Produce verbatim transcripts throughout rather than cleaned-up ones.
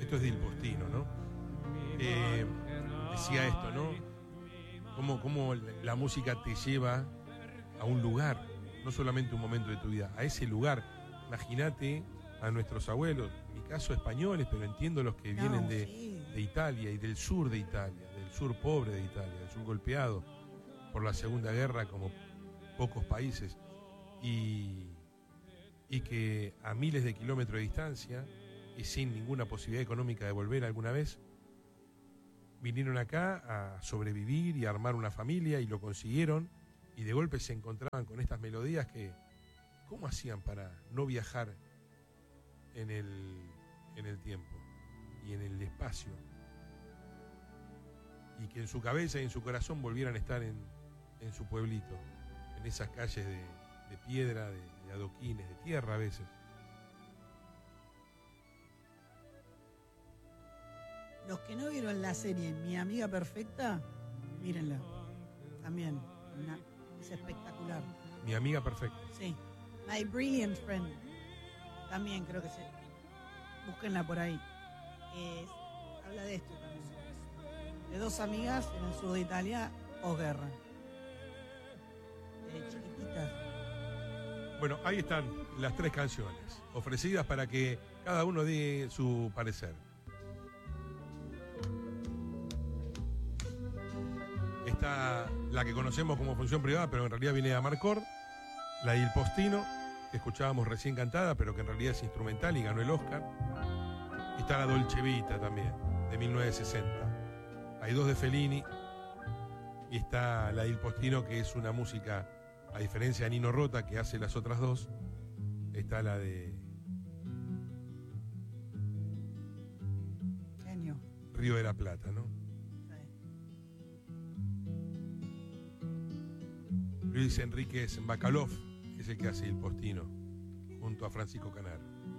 esto es de Il Postino, ¿no? Eh, decía esto, ¿no? Cómo, cómo la música te lleva a un lugar, no solamente un momento de tu vida, a ese lugar. Imagínate a nuestros abuelos, en mi caso españoles, pero entiendo los que vienen no, de, sí. de Italia y del sur de Italia, del sur pobre de Italia, del sur golpeado por la Segunda Guerra como pocos países, y, y que a miles de kilómetros de distancia y sin ninguna posibilidad económica de volver alguna vez, vinieron acá a sobrevivir y a armar una familia y lo consiguieron, y de golpe se encontraban con estas melodías que, ¿cómo hacían para no viajar en el, en el tiempo y en el espacio? Y que en su cabeza y en su corazón volvieran a estar en, en su pueblito, en esas calles de, de piedra, de, de adoquines, de tierra a veces. Los que no vieron la serie Mi Amiga Perfecta, mírenla. También, una, es espectacular. Mi Amiga Perfecta. Sí. My Brilliant Friend. También creo que se... Búsquenla por ahí. Es, habla de esto también. De dos amigas en el sur de Italia, posguerra. Eh, chiquititas. Bueno, ahí están las tres canciones, ofrecidas para que cada uno dé su parecer. Está la que conocemos como Función Privada, pero en realidad viene de Amarcord, la de Il Postino, que escuchábamos recién cantada, pero que en realidad es instrumental y ganó el Oscar. Está la Dolce Vita también, de mil novecientos sesenta. Hay dos de Fellini, y está la de Il Postino, que es una música, a diferencia de Nino Rota, que hace las otras dos. Está la de Genio. Río de la Plata, ¿no? Luis Enríquez Bacalov es el que hace Il Postino, junto a Francisco Canaro.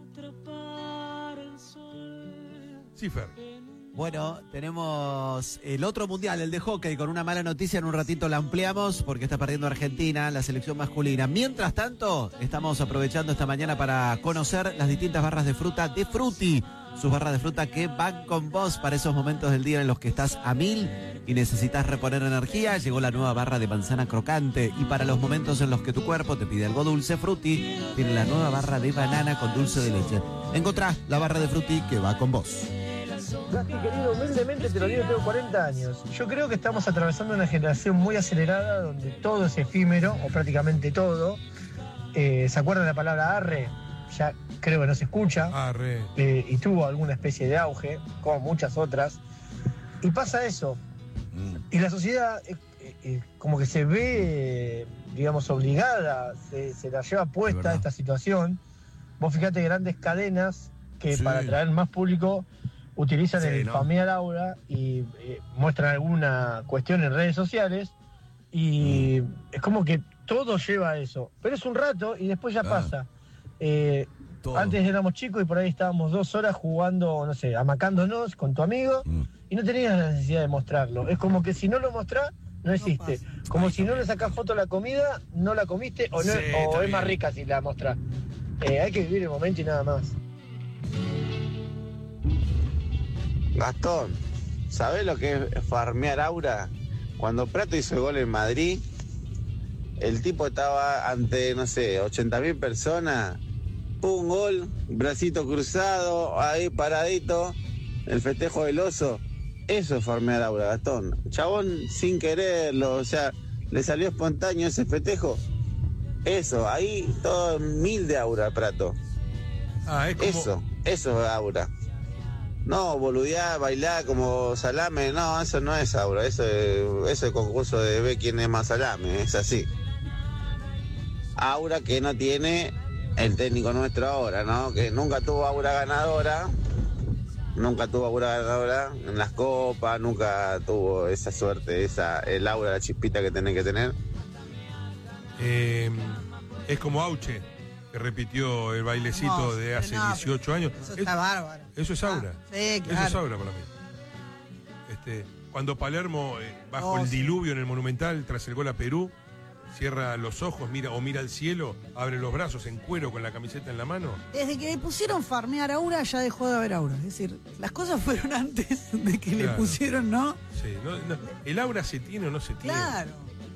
Sí, Fer. Bueno, tenemos el otro mundial, el de hockey, con una mala noticia. En un ratito la ampliamos porque está perdiendo Argentina, la selección masculina. Mientras tanto, estamos aprovechando esta mañana para conocer las distintas barras de fruta de Frutti. Sus barras de fruta que van con vos para esos momentos del día en los que estás a mil y necesitas reponer energía. Llegó la nueva barra de manzana crocante. Y para los momentos en los que tu cuerpo te pide algo dulce, Frutti tiene la nueva barra de banana con dulce de leche. Encontrá la barra de Frutti que va con vos. Gasti, querido, humildemente te lo digo, tengo cuarenta años. Yo creo que estamos atravesando una generación muy acelerada donde todo es efímero, o prácticamente todo. Eh, ¿Se acuerdan de la palabra arre? Ya creo que no se escucha. Arre. Eh, y tuvo alguna especie de auge, como muchas otras. Y pasa eso. Y la sociedad eh, eh, como que se ve, eh, digamos, obligada, se, se la lleva puesta esta situación. Vos fijate grandes cadenas que Sí. para atraer más público utilizan Sí, el ¿no? Famear Aura y eh, muestran alguna cuestión en redes sociales y Mm. es como que todo lleva a eso. Pero es un rato y después ya Ah. pasa. Eh, Todo. antes éramos chicos y por ahí estábamos dos horas jugando, no sé, amacándonos con tu amigo Mm. y no tenías la necesidad de mostrarlo. Es como que si no lo mostrás, no existe. pasa. Como Ay, si no también. le sacás foto a la comida, no la comiste o, no, Sí, o es también. más rica si la mostrás. Eh, hay que vivir el momento y nada más. Gastón, ¿sabés lo que es farmear aura? Cuando Prato hizo el gol en Madrid, el tipo estaba ante, no sé, ochenta mil personas, un gol, bracito cruzado, ahí paradito, el festejo del oso. Eso es farmear aura, Gastón. Chabón, sin quererlo, o sea, le salió espontáneo ese festejo. Eso, ahí todo mil de aura, Prato. Ah, es como... Eso, eso es aura. No, boludear, bailar como salame, no, eso no es aura, eso es, eso es concurso de ver quién es más salame, es así. Aura que no tiene el técnico nuestro ahora, ¿no? Que nunca tuvo aura ganadora, nunca tuvo aura ganadora en las copas, nunca tuvo esa suerte, esa, el aura, la chispita que tiene que tener. Eh, es como Auche, que repitió el bailecito Hermoso, de pero hace no, dieciocho años. Eso Es- está bárbaro. eso es aura. Ah, sí, claro. Eso es aura para mí. Este, cuando Palermo, eh, bajo Oh, el sí. diluvio en el Monumental, tras el gol a Perú, cierra los ojos, mira o mira al cielo, abre los brazos en cuero con la camiseta en la mano. Desde que le pusieron farmear aura ya dejó de haber aura. Es decir, las cosas fueron antes de que Claro. le pusieron, ¿no? Sí, no, no, el aura se tiene o no se tiene. Claro.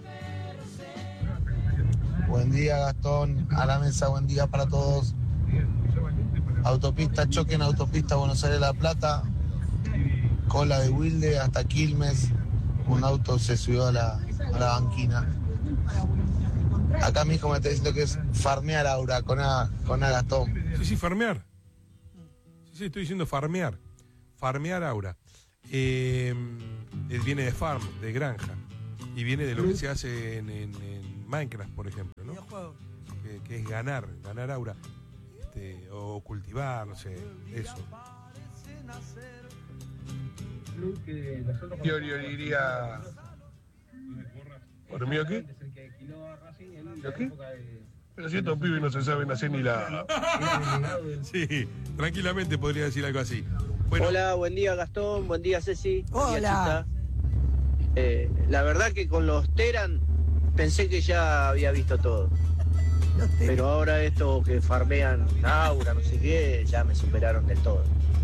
Buen día, Gastón, a la mesa, buen día para todos. Autopista, choque en autopista Buenos Aires-La Plata, cola de Wilde hasta Quilmes, un auto se subió a la, a la banquina. Acá mi hijo me está diciendo que es farmear aura con A, con A Gastón. Sí, sí, farmear. Sí, sí, estoy diciendo farmear. Farmear aura. Eh, eh, viene de farm, de granja. Y viene de lo que se hace en, en, en Minecraft, por ejemplo, ¿no? Videojuego. Que, que es ganar, ganar aura. Este, o cultivar, no sé, eso. Yo diría... ¿Por mí aquí? ¿Y aquí? Pero si estos pibes no se saben hacer ni la... Sí, tranquilamente podría decir algo así. Bueno, Hola, buen día Gastón, buen día Ceci. Buen día, Hola. Chita. Eh, la verdad que con los Teran pensé que ya había visto todo. Los te- Pero ahora esto que farmean aura, no sé qué, ya me superaron del todo.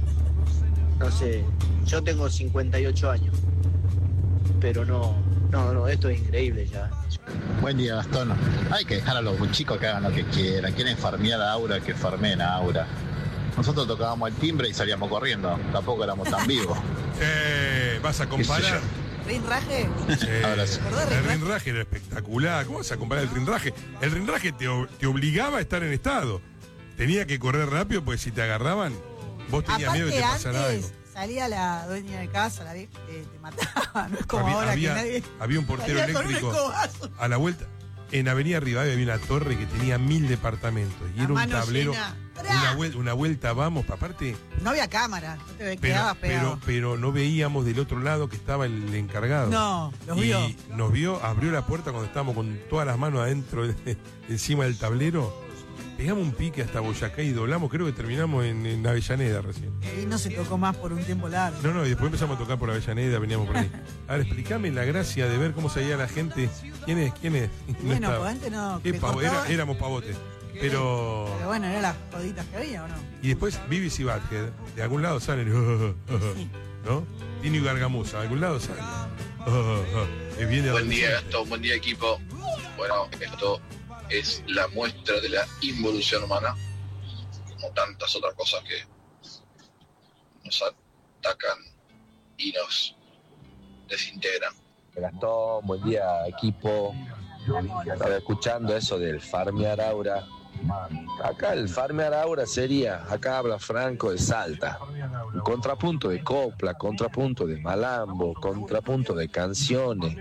No sé, yo tengo cincuenta y ocho años. Pero no, no, no, esto es increíble ya. Buen día, Gastón. Hay que dejar a los chicos que hagan lo que quieran. Quieren farmear a aura, que farmeen a aura. Nosotros tocábamos el timbre y salíamos corriendo. Tampoco éramos tan vivos. eh, ¿vas a comparar? ¿Rinraje? Eh, Ahora sí. ¿Recordás el Rinraje? rinraje era espectacular. ¿Cómo vas a comparar el rinraje? El rinraje te, o- te obligaba a estar en estado. Tenía que correr rápido porque si te agarraban, vos tenías miedo de que te Aparte, pasara algo. antes salía la dueña de casa, la vieja, te, te mataba. No es como Había, ahora había- que nadie había un portero salía con un eléctrico escobazo. a la vuelta. En Avenida Rivadavia había una torre que tenía mil departamentos y La era un mano tablero. llena. Una vuelta, una vuelta, vamos, aparte. No había cámara, no te Pero, quedabas pero, pegado. pero no veíamos del otro lado que estaba el encargado. No, los y vio. nos vio, abrió la puerta cuando estábamos con todas las manos adentro, de- encima del tablero. Pegamos un pique hasta Boyacá y doblamos, creo que terminamos en, en Avellaneda recién. Y no se tocó más por un tiempo largo. No, no, y después empezamos a tocar por Avellaneda, veníamos por ahí. A ver, explícame la gracia de ver cómo salía la gente. ¿Quién es? ¿Quién es? No Bueno, estaba. pues antes no. Qué te pavo, cortaba- era- éramos pavotes. Pero. Pero bueno, eran las joditas que había, ¿o no? Y después Vivis y Badhead, de algún lado salen, ¿no? Tino y Gargamusa, de algún lado salen. Es bien de Buen día, adolescente. Gastón, buen día, equipo. Bueno, esto es la muestra de la involución humana, como tantas otras cosas que nos atacan y nos desintegran. Gastón, buen día equipo. Estaba escuchando eso del farmear aura. Acá el farmear aura sería, acá habla Franco de Salta. Un contrapunto de copla, contrapunto de malambo, contrapunto de canciones.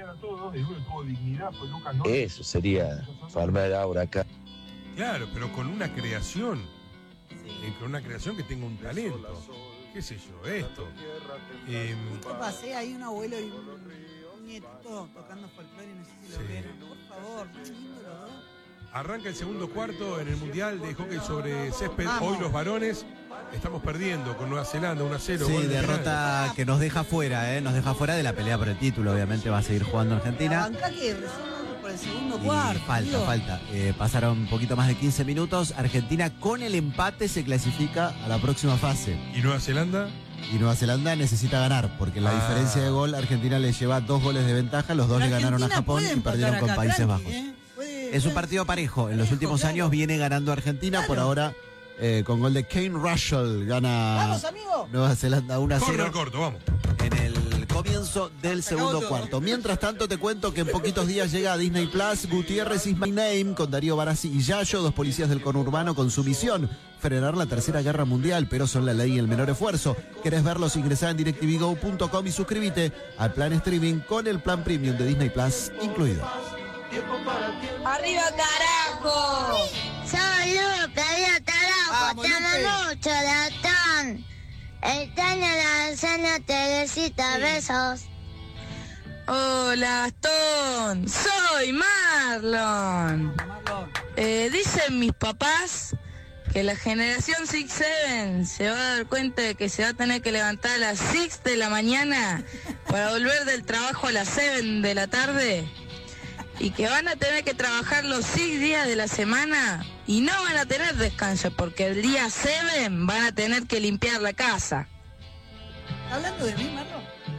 Eso sería farmear aura acá. Claro, pero con una creación. Eh, con una creación que tenga un talento. ¿Qué sé yo? Esto. Eh, Justo pasé ahí un abuelo y un, un nietito tocando folclore y no sé si lo Sí. vieron. Por favor, muy lindo los dos. arranca el segundo cuarto en el Mundial de Hockey sobre Césped. Vamos. Hoy los varones estamos perdiendo con Nueva Zelanda uno a cero. Sí, gol de derrota penal. que nos deja fuera, ¿eh? Nos deja fuera de la pelea por el título. Obviamente va a seguir jugando La Argentina. banca que recién vamos por el segundo Y cuarto. falta, digo. falta. Eh, pasaron un poquito más de quince minutos. Argentina con el empate se clasifica a la próxima fase. ¿Y Nueva Zelanda? Y Nueva Zelanda necesita ganar, porque la Ah. diferencia de gol, Argentina le lleva dos goles de ventaja. Los dos Pero le ganaron a Argentina Japón puede y perdieron empatar con acá, Países tranqui, Bajos. ¿eh? Puede- Es un puede- partido parejo. En los Parejo, últimos claro. años viene ganando Argentina. Por Claro. ahora, eh, con gol de Kane Russell, gana Vamos, amigo. Nueva Zelanda uno a Corner cero corto, vamos. en el comienzo del segundo cuarto. Mientras tanto, te cuento que en poquitos días llega a Disney Plus Gutiérrez is My Name con Darío Barassi y Yayo, dos policías del conurbano con su misión: frenar la tercera guerra mundial, pero son la ley y el menor esfuerzo. ¿Querés verlos? Ingresá en directv go punto com y suscríbete al plan streaming con el plan premium de Disney Plus incluido. ¡Arriba, carajo! Soy Lupe, adiós, carajo. Vamos, Te amo Lupe. mucho, Latón. El Tania, la Alzana, Teresita, besos. Hola, Gastón. Soy Marlon. Marlon. Eh, dicen mis papás que la generación seis siete se va a dar cuenta de que se va a tener que levantar a las seis de la mañana para volver del trabajo a las siete de la tarde. y que van a tener que trabajar los seis días de la semana y no van a tener descanso porque el día siete van a tener que limpiar la casa. ¿Hablando de mí, Marlon?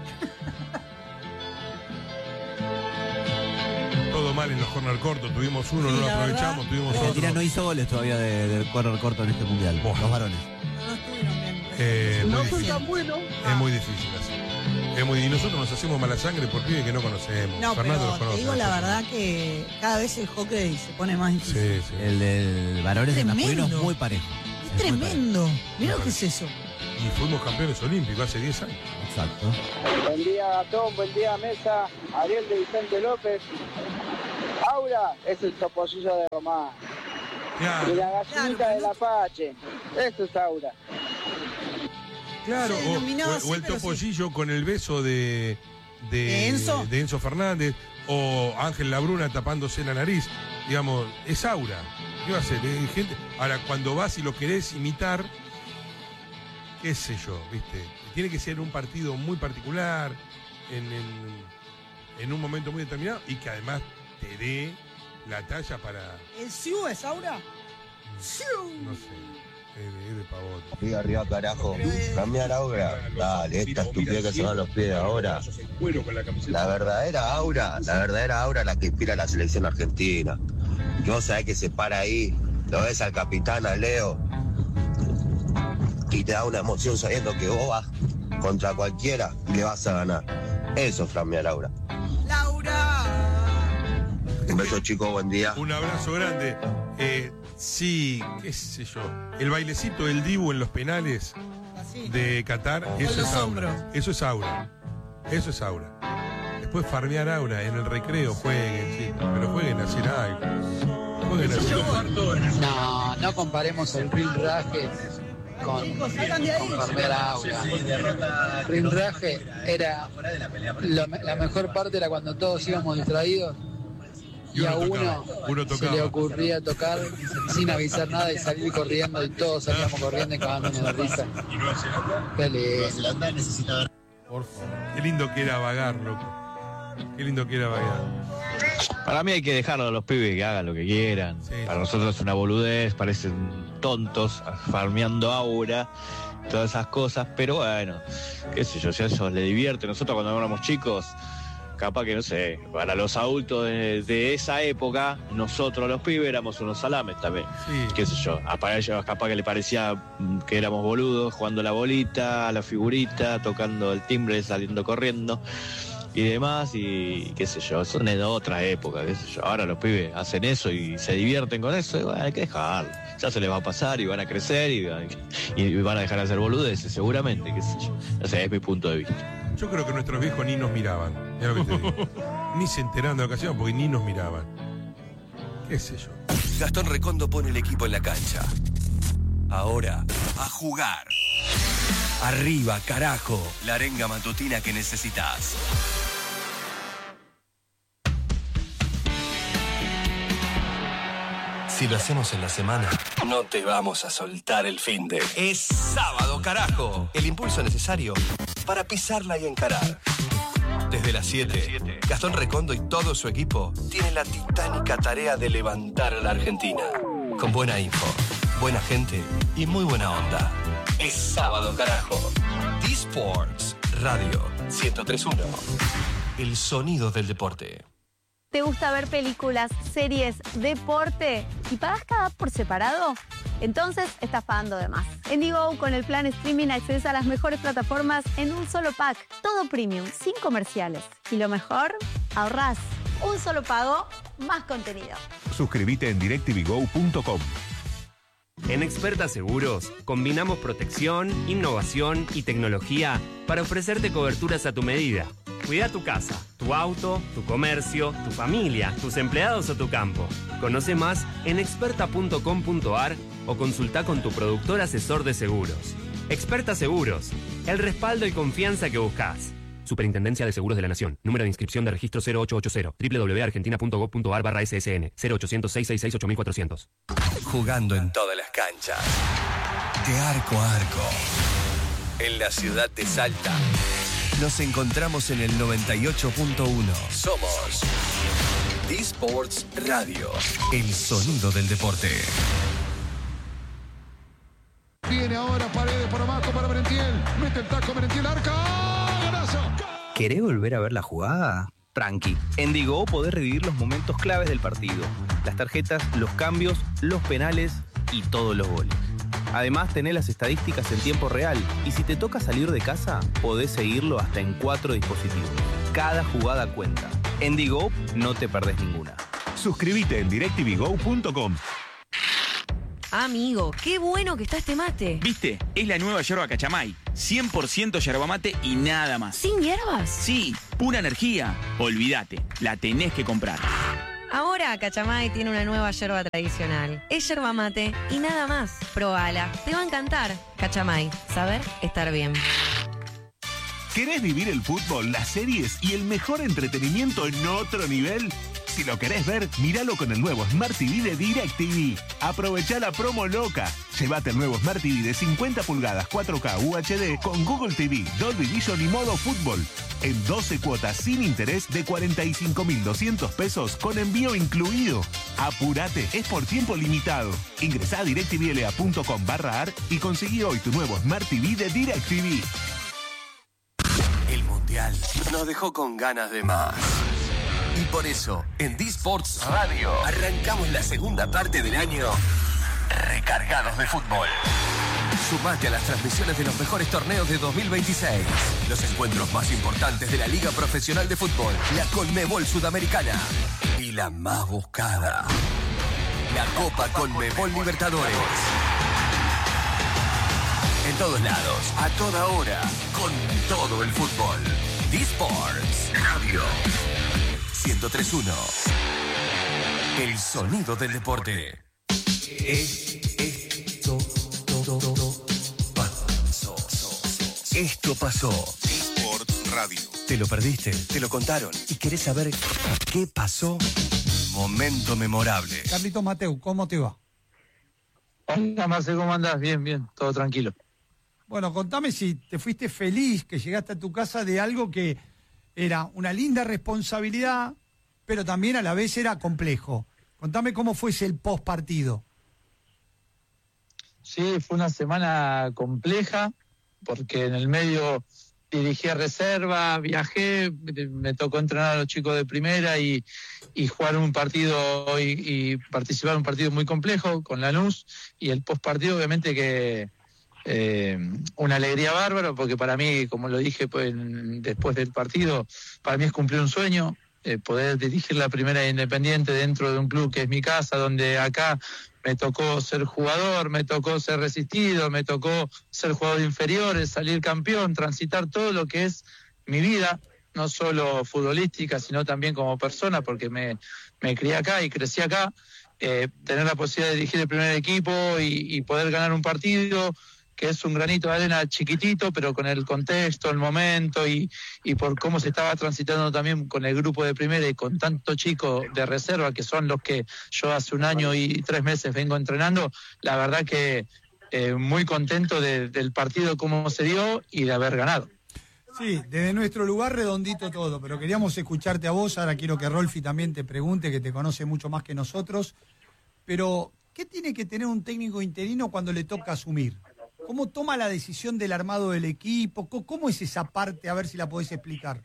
Todo mal en los corner cortos, tuvimos uno, Sí, no lo la aprovechamos, verdad, tuvimos Argentina otro. no hizo goles todavía de, de corner corto en este mundial. Buah. Los varones. No estuvieron bien. Eh, No muy soy difícil. tan bueno. Es muy difícil así. Es muy, y nosotros nos hacemos mala sangre por pibes que no conocemos. No, Fernando los pero te conoce. digo la verdad que cada vez el hockey se pone más difícil. Sí, sí. El del varones y Tremendo. masculino es muy parejo. Es tremendo. Mirá lo que es eso. Y fuimos campeones olímpicos hace diez años. Exacto. Buen día, Gastón. Buen día, Mesa. Ariel de Vicente López. Aura es el topollillo de Román. Claro, Y la gallinita del Apache. Eso es Aura. claro. Se O, denominaba o- así, o el pero sí. topollillo con el beso de, de, ¿De Enzo? de Enzo Fernández. O Ángel Labruna tapándose la nariz. Digamos, es aura. ¿Qué va a hacer? Eh, gente... Ahora, cuando vas y lo querés imitar, qué sé yo, ¿viste? Tiene que ser un partido muy particular, en, en, en un momento muy determinado, y que además te dé la talla para, ¿El Siu es Aura? Siu. no sé, es de, es de pavote. Arriba, arriba, carajo. Cambiar aura. Dale, esta estupidez que se van los pies ahora. La verdadera aura, la verdadera aura es la que inspira a la selección argentina. Que vos sabés que se para ahí, lo ves al capitán, a Leo, y te da una emoción sabiendo que vos vas contra cualquiera y le vas a ganar. Eso es flamear aura. ¡Laura! Un beso, chicos, buen día. Un abrazo grande. Eh, sí, qué sé yo, el bailecito del Dibu en los penales Así. de Qatar, eso los es aura. hombros. Eso es aura. Eso es aura. Después farmear aura en el recreo, jueguen, sí, pero jueguen a hacer algo. Jueguen a hacer algo. No, no comparemos el rinraje con, Chicos, salgan de ahí. con farmear aura. Rinraje era lo me- la mejor parte era cuando todos íbamos distraídos Y y a uno uno, tocaba, uno se tocaba. le ocurría tocar sin avisar nada y salir corriendo y todos salíamos corriendo y cagándonos de risa. Qué lindo. Qué lindo que era vagar, loco. Qué lindo que era vagar. Para mí hay que dejarlo a los pibes que hagan lo que quieran. Sí. Para nosotros es una boludez, parecen tontos, farmeando aura, todas esas cosas, pero bueno, qué sé yo, si a ellos les divierte. Nosotros cuando éramos chicos, capaz que no sé, para los adultos de, de esa época, nosotros los pibes éramos unos salames también. Sí. Qué sé yo, a para ellos capaz que le parecía mm, que éramos boludos, jugando la bolita, a la figurita, tocando el timbre, saliendo corriendo y demás, y qué sé yo, son de otra época, qué sé yo. Ahora los pibes hacen eso y se divierten con eso, y bueno, hay que dejarlo. Ya se les va a pasar y van a crecer y, y van a dejar de hacer boludeces, seguramente, qué sé yo. No sé, es mi punto de vista. Yo creo que nuestros viejos ni nos miraban. Mirá lo que te digo. Ni se enteraban de la ocasión porque ni nos miraban. ¿Qué sé yo? Gastón Recondo pone el equipo en la cancha. Ahora, a jugar. Arriba, carajo. La arenga matutina que necesitas. Si lo hacemos en la semana, no te vamos a soltar el finde. Es sábado, carajo. El impulso necesario para pisarla y encarar. Desde las siete, Gastón Recondo y todo su equipo tienen la titánica tarea de levantar a la Argentina. Con buena info, buena gente y muy buena onda. Es sábado, carajo. D-Sports Radio ciento tres punto uno. El sonido del deporte. ¿Te gusta ver películas, series, deporte y pagas cada por separado? Entonces estás pagando de más. En Digo, con el plan streaming accedes a las mejores plataformas en un solo pack. Todo premium, sin comerciales. Y lo mejor, ahorrás. Un solo pago, más contenido. Suscríbete en directv go punto com. En Experta Seguros, combinamos protección, innovación y tecnología para ofrecerte coberturas a tu medida. Cuida tu casa, tu auto, tu comercio, tu familia, tus empleados o tu campo. Conoce más en experta punto com punto a r o consulta con tu productor asesor de seguros. Experta Seguros, el respaldo y confianza que buscas. Superintendencia de Seguros de la Nación. Número de inscripción de registro cero ocho ocho cero. doble u doble u doble u punto argentina punto gov punto a r barra S S N. cero ochocientos, seiscientos sesenta y seis, ocho mil cuatrocientos. Jugando en todas las canchas. De arco a arco. En la ciudad de Salta. Nos encontramos en el noventa y ocho punto uno. Somos D-Sports Radio, el sonido del deporte. Viene ahora Paredes por abajo para Merentiel. Mete el taco Merentiel, arca. ¡Golazo! ¿Querés volver a ver la jugada? Tranqui. En Digo podés revivir los momentos claves del partido. Las tarjetas, los cambios, los penales y todos los goles. Además, tenés las estadísticas en tiempo real. Y si te toca salir de casa, podés seguirlo hasta en cuatro dispositivos. Cada jugada cuenta. En Digo no te perdés ninguna. Suscríbete en directv go punto com. Amigo, qué bueno que está este mate. ¿Viste? Es la nueva yerba Cachamay. cien por ciento yerba mate y nada más. ¿Sin hierbas? Sí, pura energía. Olvídate, la tenés que comprar. Ahora Cachamay tiene una nueva yerba tradicional. Es yerba mate y nada más. Probala, te va a encantar. Cachamay, saber estar bien. ¿Querés vivir el fútbol, las series y el mejor entretenimiento en otro nivel? Si lo querés ver, míralo con el nuevo Smart T V de DirecTV. Aprovechá la promo loca. Llévate el nuevo Smart T V de cincuenta pulgadas cuatro K U H D con Google T V, Dolby Vision y modo fútbol. En doce cuotas sin interés de cuarenta y cinco mil doscientos pesos con envío incluido. Apurate, es por tiempo limitado. Ingresá a directvla punto com barra ar y conseguí hoy tu nuevo Smart T V de DirecTV. El Mundial nos dejó con ganas de más. Y por eso, en D-Sports Radio, arrancamos la segunda parte del año recargados de fútbol. Sumate a las transmisiones de los mejores torneos de dos mil veintiséis. Los encuentros más importantes de la Liga Profesional de Fútbol, la Conmebol Sudamericana y la más buscada, la Copa Conmebol Libertadores. En todos lados, a toda hora, con todo el fútbol. D-Sports Radio ciento tres punto uno. El sonido del deporte. Esto pasó. Esto pasó. D-Sports Radio. ¿Te lo perdiste? ¿Te lo contaron? ¿Y querés saber qué pasó? Momento memorable. Carlito Mateu, ¿cómo te va? Hola, Marcelo, ¿cómo andás? Bien, bien, todo tranquilo. Bueno, contame si te fuiste feliz, que llegaste a tu casa de algo que era una linda responsabilidad, pero también a la vez era complejo. Contame cómo fue ese el post partido. Sí, fue una semana compleja, porque en el medio dirigí a reserva, viajé, me tocó entrenar a los chicos de primera y, y jugar un partido y, y participar en un partido muy complejo con Lanús, y el post partido obviamente que Eh, una alegría bárbara, porque para mí, como lo dije pues, después del partido, para mí es cumplir un sueño, eh, poder dirigir la primera Independiente dentro de un club que es mi casa, donde acá me tocó ser jugador, me tocó ser resistido, me tocó ser jugador de inferiores, salir campeón, transitar todo lo que es mi vida, no solo futbolística, sino también como persona, porque me, me crié acá y crecí acá, eh, tener la posibilidad de dirigir el primer equipo y, y poder ganar un partido, que es un granito de arena chiquitito, pero con el contexto, el momento y, y por cómo se estaba transitando también con el grupo de primera y con tantos chicos de reserva, que son los que yo hace un año y tres meses vengo entrenando, la verdad que eh, muy contento de, del partido, cómo se dio y de haber ganado. Sí, desde nuestro lugar redondito todo, pero queríamos escucharte a vos, ahora quiero que Rolfi también te pregunte, que te conoce mucho más que nosotros, pero ¿qué tiene que tener un técnico interino cuando le toca asumir? ¿Cómo toma la decisión del armado del equipo? ¿Cómo es esa parte? A ver si la podés explicar.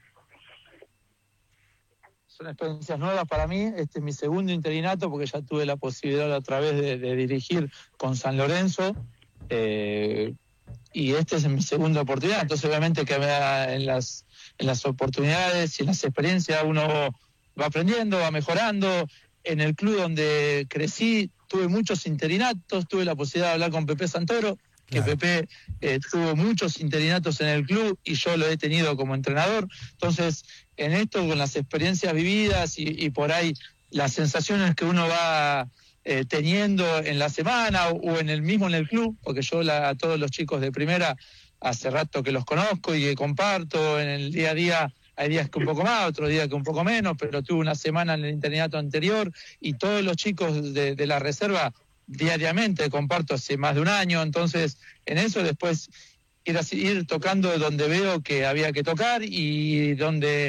Son experiencias nuevas para mí. Este es mi segundo interinato, porque ya tuve la posibilidad a través de, de dirigir con San Lorenzo. Eh, y esta es mi segunda oportunidad. Entonces, obviamente, que en las, en las oportunidades y en las experiencias uno va aprendiendo, va mejorando. En el club donde crecí tuve muchos interinatos, tuve la posibilidad de hablar con Pepe Santoro, que claro. Pepe eh, tuvo muchos interinatos en el club y yo lo he tenido como entrenador. Entonces, en esto, con las experiencias vividas y, y por ahí las sensaciones que uno va eh, teniendo en la semana o, o en el mismo en el club, porque yo la, a todos los chicos de primera hace rato que los conozco y que comparto en el día a día. Hay días que un poco más, otros días que un poco menos, pero tuve una semana en el internato anterior y todos los chicos de, de la reserva diariamente comparto hace más de un año. Entonces en eso después ir, a, ir tocando donde veo que había que tocar y donde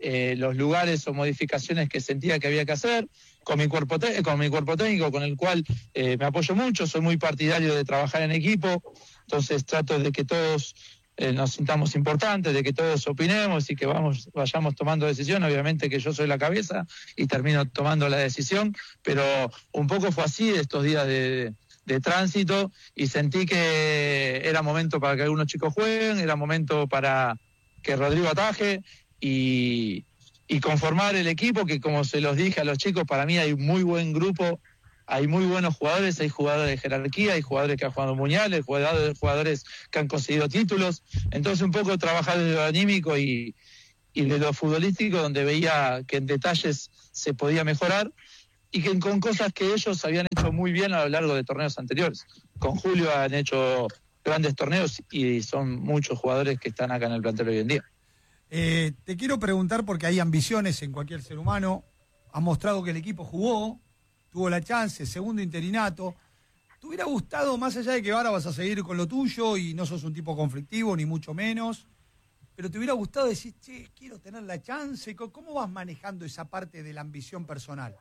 eh, los lugares o modificaciones que sentía que había que hacer, con mi cuerpo, te- con mi cuerpo técnico, con el cual eh, me apoyo mucho, soy muy partidario de trabajar en equipo, entonces trato de que todos eh, nos sintamos importantes, de que todos opinemos y que vamos, vayamos tomando decisiones, obviamente que yo soy la cabeza y termino tomando la decisión, pero un poco fue así estos días de, de tránsito y sentí que era momento para que algunos chicos jueguen, era momento para que Rodrigo ataje y, y conformar el equipo, que como se los dije a los chicos, para mí hay un muy buen grupo, hay muy buenos jugadores, hay jugadores de jerarquía, hay jugadores que han jugado mundiales, jugadores, jugadores que han conseguido títulos, entonces un poco trabajar desde lo anímico y, y de lo futbolístico, donde veía que en detalles se podía mejorar y que con cosas que ellos habían hecho muy bien a lo largo de torneos anteriores. Con Julio han hecho grandes torneos y son muchos jugadores que están acá en el plantel hoy en día. Eh, te quiero preguntar, porque hay ambiciones en cualquier ser humano, has mostrado que el equipo jugó, tuvo la chance, segundo interinato. ¿Te hubiera gustado, más allá de que ahora vas a seguir con lo tuyo y no sos un tipo conflictivo, ni mucho menos, pero te hubiera gustado decir, che, quiero tener la chance? ¿Cómo vas manejando esa parte de la ambición personal?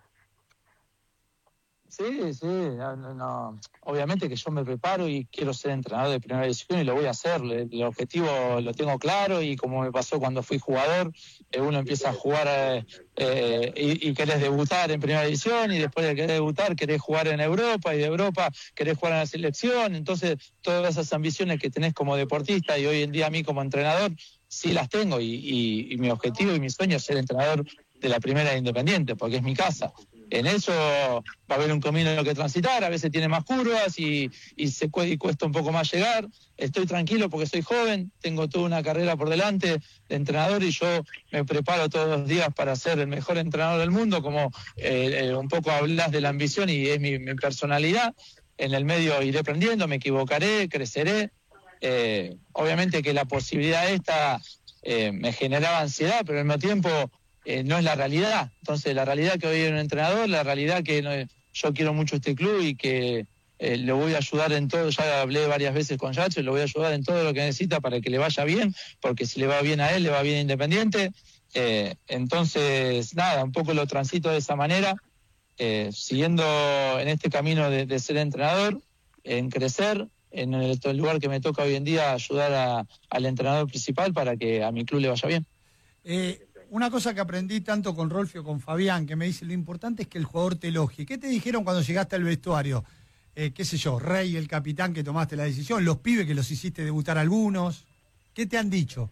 Sí, sí, no, no, obviamente que yo me preparo y quiero ser entrenador de primera división y lo voy a hacer, el, el objetivo lo tengo claro y como me pasó cuando fui jugador, eh, uno empieza a jugar eh, eh, y, y querés debutar en primera división y después de querer debutar querés jugar en Europa y de Europa querés jugar en la selección, entonces todas esas ambiciones que tenés como deportista y hoy en día a mí como entrenador, sí las tengo y, y, y mi objetivo y mi sueño es ser entrenador de la primera de Independiente, porque es mi casa. En eso va a haber un camino que transitar, a veces tiene más curvas y, y se cu- y cuesta un poco más llegar. Estoy tranquilo porque soy joven, tengo toda una carrera por delante de entrenador y yo me preparo todos los días para ser el mejor entrenador del mundo, como eh, eh, un poco hablas de la ambición y es mi, mi personalidad. En el medio iré aprendiendo, me equivocaré, creceré. Eh, obviamente que la posibilidad esta eh, me generaba ansiedad, pero al mismo tiempo Eh, no es la realidad. Entonces la realidad que hoy hay un entrenador, la realidad que no, yo quiero mucho este club y que eh, le voy a ayudar en todo, ya hablé varias veces con Yacho, le voy a ayudar en todo lo que necesita para que le vaya bien, porque si le va bien a él, le va bien a Independiente. Eh, entonces, nada, un poco lo transito de esa manera, eh, siguiendo en este camino de, de ser entrenador, en crecer, en el, el lugar que me toca hoy en día, ayudar a, al entrenador principal para que a mi club le vaya bien. Eh, Una cosa que aprendí tanto con Rolfi o con Fabián, que me dice, lo importante es que el jugador te elogie. ¿Qué te dijeron cuando llegaste al vestuario? Eh, qué sé yo, Rey, el capitán que tomaste la decisión, los pibes que los hiciste debutar algunos. ¿Qué te han dicho?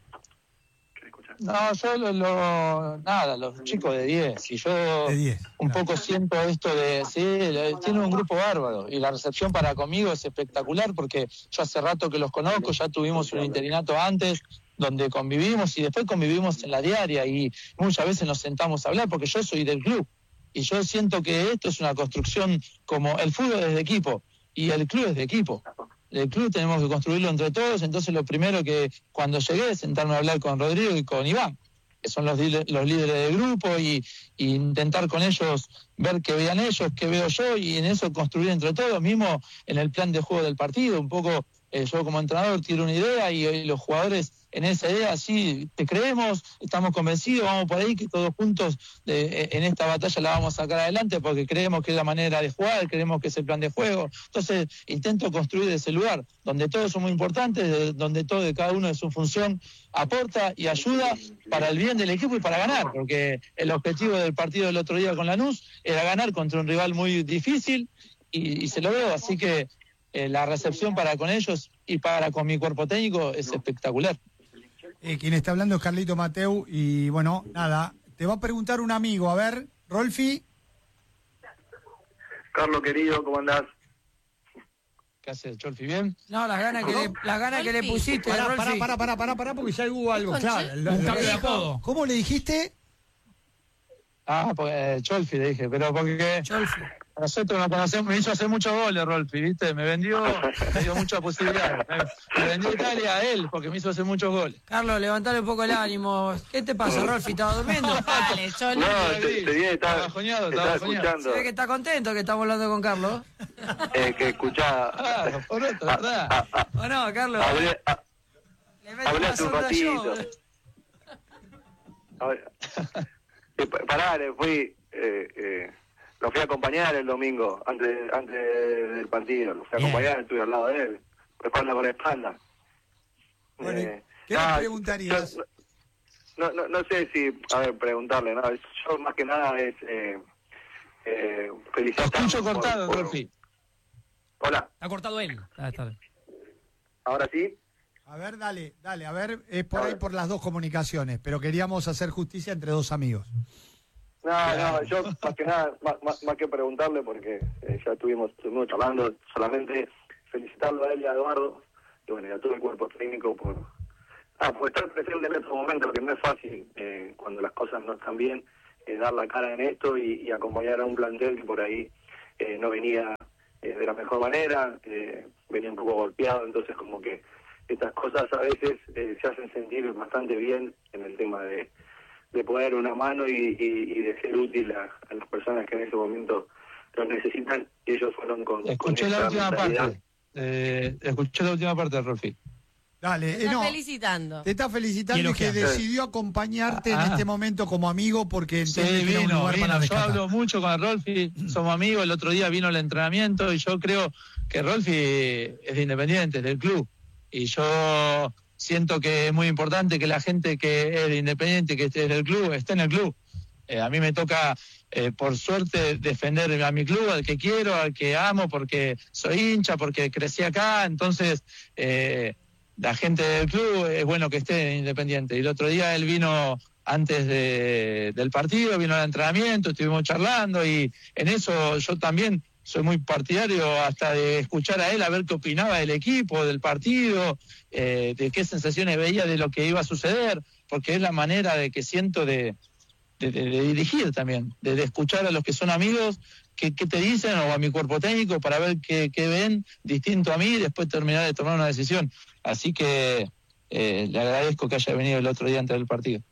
No, yo lo, lo- nada, los chicos de diez. Y yo De diez, un poco siento esto de, sí, le- tienen un grupo bárbaro. Y la recepción para conmigo es espectacular porque yo hace rato que los conozco, ya tuvimos un interinato antes, donde convivimos y después convivimos en la diaria y muchas veces nos sentamos a hablar porque yo soy del club y yo siento que esto es una construcción como el fútbol es de equipo y el club es de equipo. El club tenemos que construirlo entre todos, entonces lo primero que cuando llegué es sentarme a hablar con Rodrigo y con Iván, que son los, dile- los líderes del grupo y, y intentar con ellos ver qué vean ellos, qué veo yo y en eso construir entre todos, mismo en el plan de juego del partido, un poco eh, yo como entrenador tiro una idea y, y los jugadores en esa idea sí te creemos, estamos convencidos, vamos por ahí que todos juntos de, en esta batalla la vamos a sacar adelante porque creemos que es la manera de jugar, creemos que es el plan de juego. Entonces intento construir ese lugar donde todos son muy importantes, de- donde todo de cada uno de su función aporta y ayuda para el bien del equipo y para ganar, porque el objetivo del partido del otro día con Lanús era ganar contra un rival muy difícil y, y se lo veo, así que eh, la recepción para con ellos y para con mi cuerpo técnico es espectacular. Eh, quien está hablando es Carlito Mateu y bueno, nada, te va a preguntar un amigo, a ver, Rolfi. Carlos, querido, ¿cómo andás? ¿Qué haces, Cholfi? ¿Bien? No, las ganas que le, las ganas que le pusiste, Pará, Rolfi. pará, pará, pará, pará, pará, porque ya hubo algo, ¿Con claro. Che? lo- Un lo- cambio de dijo- apodo. ¿Cómo le dijiste? Ah, pues, eh, Cholfi le dije, pero porque nosotros nos conocemos, me hizo hacer muchos goles, Rolfi, ¿viste? Me vendió, me dio muchas posibilidades. Me, me vendió Italia a él porque me hizo hacer muchos goles. Carlos, levantale un poco el ánimo. ¿Qué te pasa, Rolfi? ¿Estabas durmiendo? Dale, Choli. No, te, te viene, estaba, bajoneado, estaba estaba bajoneado. escuchando. Se ve que está contento que estamos hablando con Carlos. Eh, que escuchaba. Claro, por eso, ¿verdad? ¿O no, Carlos? Hablé, Le meto hablé una hace un sonda yo, ratito. boludo. Hablé- Eh, pa- pará, le fui, eh, eh, lo fui a acompañar el domingo, antes antes del partido. Lo fui a Bien. acompañar, estuve al lado de él, espalda con espalda. Bueno, Eh, ¿qué le nada, preguntarías? yo- No, no, no sé si, a ver, preguntarle, ¿no? Yo más que nada es eh, eh, felicitarlo. Escucho por- cortado, por- Rolfi. Hola, Ha cortado él. Ah, está bien. ahora sí. A ver, dale, dale, a ver, es por ahí por las dos comunicaciones, pero queríamos hacer justicia entre dos amigos. No, no, yo más que nada, más, más, más que preguntarle, porque eh, ya estuvimos, estuvimos charlando, solamente felicitarlo a él y a Eduardo, y bueno, y a todo el cuerpo técnico por, ah, por estar presente en estos momentos, que no es fácil, eh, cuando las cosas no están bien, eh, dar la cara en esto y, y acompañar a un plantel que por ahí eh, no venía eh, de la mejor manera, eh, venía un poco golpeado, entonces como que estas cosas a veces eh, se hacen sentir bastante bien en el tema de, de poder una mano y, y, y de ser útil a, a las personas que en ese momento lo necesitan, y ellos fueron con, Escuché con la esa última mentalidad. parte. Eh, escuché la última parte, Rolfi. Dale, Te eh, está no, felicitando. te está felicitando y que elogiando. decidió acompañarte en Ah. este momento como amigo porque Sí, entiende que era un vino, lugar vino. para Yo rescatar. hablo mucho con Rolfi, somos amigos, el otro día vino el entrenamiento y yo creo que Rolfi es de Independiente, es del club. Y yo siento que es muy importante que la gente que es de Independiente, que esté en el club, esté en el club. Eh, a mí me toca, eh, por suerte, defender a mi club, al que quiero, al que amo, porque soy hincha, porque crecí acá. Entonces, eh, la gente del club es bueno que esté en Independiente. Y el otro día él vino antes de, del partido, vino al entrenamiento, estuvimos charlando y en eso yo también soy muy partidario hasta de escuchar a él, a ver qué opinaba del equipo, del partido, eh, de qué sensaciones veía de lo que iba a suceder, porque es la manera de que siento de, de, de- de dirigir también, de, de escuchar a los que son amigos, qué, qué te dicen, o a mi cuerpo técnico, para ver qué, qué ven distinto a mí y después terminar de tomar una decisión. Así que eh, le agradezco que haya venido el otro día antes del partido.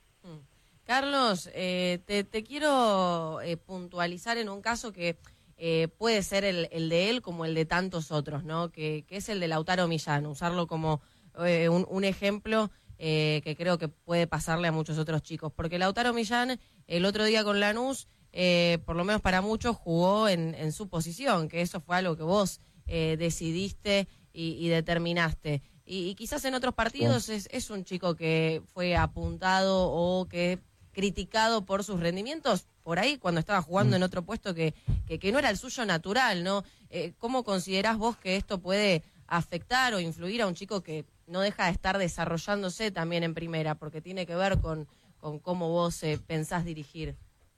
Carlos, eh, te, te quiero eh, puntualizar en un caso que eh, puede ser el, el de él como el de tantos otros, ¿no? Que, que es el de Lautaro Millán, usarlo como eh, un, un ejemplo eh, que creo que puede pasarle a muchos otros chicos. Porque Lautaro Millán, el otro día con Lanús, eh, por lo menos para muchos, jugó en, en su posición, que eso fue algo que vos eh, decidiste y, y determinaste. Y, y quizás en otros partidos es, es un chico que fue apuntado o que criticado por sus rendimientos por ahí cuando estaba jugando en otro puesto que, que, que no era el suyo natural, ¿no? Eh, ¿Cómo considerás vos que esto puede afectar o influir a un chico que no deja de estar desarrollándose también en primera? Porque tiene que ver con, con cómo vos eh, pensás dirigir.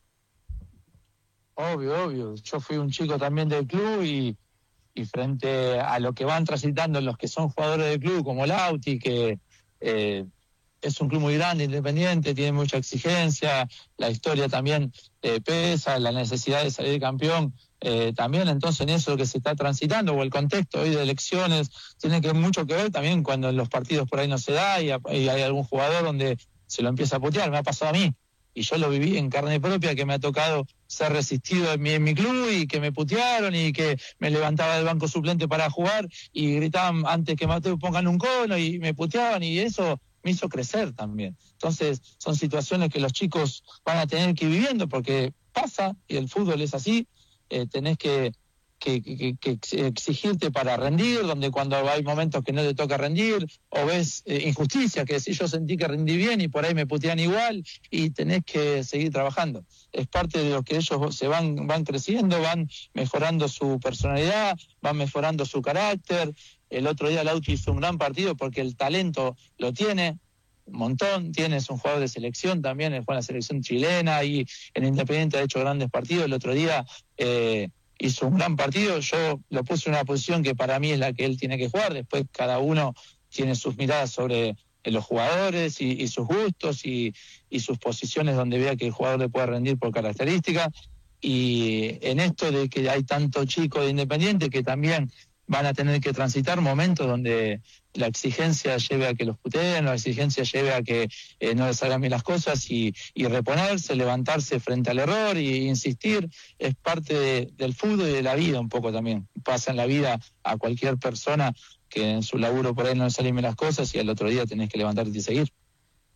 Obvio, obvio. Yo fui un chico también del club y, y frente a lo que van transitando los que son jugadores del club, como Lauti, que eh, es un club muy grande, independiente, tiene mucha exigencia, la historia también eh, pesa, la necesidad de salir campeón eh, también, entonces en eso que se está transitando, o el contexto hoy de elecciones, tiene que mucho que ver también cuando en los partidos por ahí no se da y, a- y hay algún jugador donde se lo empieza a putear, me ha pasado a mí. Y yo lo viví en carne propia, que me ha tocado ser resistido en mi, en mi club y que me putearon y que me levantaba del banco suplente para jugar y gritaban antes que Mateo pongan un cono y me puteaban y eso me hizo crecer también. Entonces son situaciones que los chicos van a tener que ir viviendo porque pasa y el fútbol es así, eh, tenés que, que, que, que exigirte para rendir, donde cuando hay momentos que no te toca rendir, o ves eh, injusticia, que si yo sentí que rendí bien y por ahí me putean igual, y tenés que seguir trabajando. Es parte de lo que ellos se van, van creciendo, van mejorando su personalidad, van mejorando su carácter. El otro día Lauti hizo un gran partido porque el talento lo tiene, un montón, tiene, es un jugador de selección también, él juega en la selección chilena y en Independiente ha hecho grandes partidos. El otro día eh, hizo un gran partido, yo lo puse en una posición que para mí es la que él tiene que jugar, después cada uno tiene sus miradas sobre eh, los jugadores y, y sus gustos y, y sus posiciones donde vea que el jugador le puede rendir por características. Y en esto de que hay tanto chico de Independiente que también van a tener que transitar momentos donde la exigencia lleve a que los puteen, la exigencia lleve a que eh, no les salgan bien las cosas y, y reponerse, levantarse frente al error y insistir, es parte de, del fútbol y de la vida un poco también. Pasa en la vida a cualquier persona que en su laburo por ahí no le salen bien las cosas y al otro día tenés que levantarte y seguir.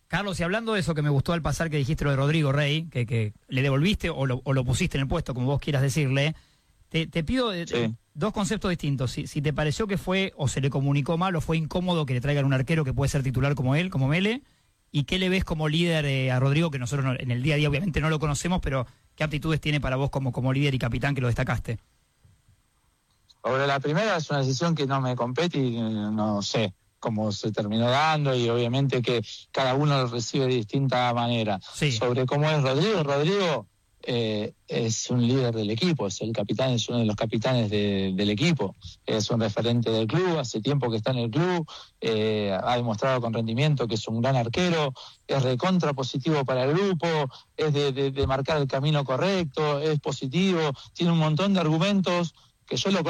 Carlos, y hablando de eso que me gustó al pasar que dijiste lo de Rodrigo Rey, que, que le devolviste o lo, o lo pusiste en el puesto, como vos quieras decirle, te, te pido eh, Sí. dos conceptos distintos. Si, si te pareció que fue o se le comunicó mal o fue incómodo que le traigan un arquero que puede ser titular como él, como Mele, y qué le ves como líder eh, a Rodrigo, que nosotros no- en el día a día obviamente no lo conocemos, pero qué aptitudes tiene para vos como, como líder y capitán que lo destacaste. Sobre la primera es una decisión que no me compete y no sé cómo se terminó dando y obviamente que cada uno lo recibe de distinta manera. Sobre cómo es Rodrigo, Rodrigo eh, es un líder del equipo, es el capitán, es uno de los capitanes de- del equipo, es un referente del club, hace tiempo que está en el club, eh, ha demostrado con rendimiento que es un gran arquero, es recontra positivo para el grupo, es de, de- de marcar el camino correcto, es positivo, tiene un montón de argumentos que yo lo